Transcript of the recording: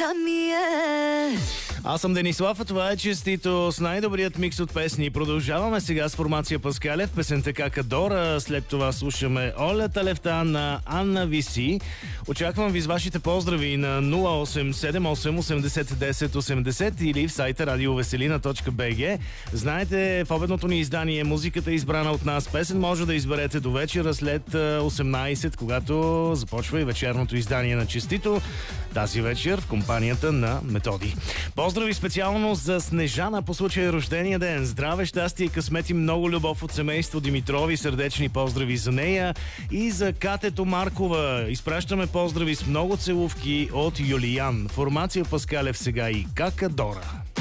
Мечта ми е. Аз съм Денислав, а това е Честито с най-добрият микс от песни. Продължаваме сега с формация Паскалев, песента Какадора. След това слушаме Оля Талевта на Анна Виси. Очаквам ви с вашите поздрави на 0878801080 или в сайта radioveselina.bg. Знаете, в обедното ни издание музиката е избрана от нас. Песен може да изберете до вечера след 18, когато започва и вечерното издание на Честито. Тази вечер в компанията на Методи. Поздрави специално за Снежана по случай рождения ден. Здраве, щастие, късмет и много любов от семейство Димитрови. Сърдечни поздрави за нея и за Катето Маркова. Изпращаме поздрави с много целувки от Юлиян. Формация Паскалев сега и Какадора.